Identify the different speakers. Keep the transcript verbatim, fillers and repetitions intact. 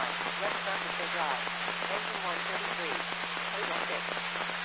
Speaker 1: nine, West Sunset Drive, Engine one thirty-three, Table six.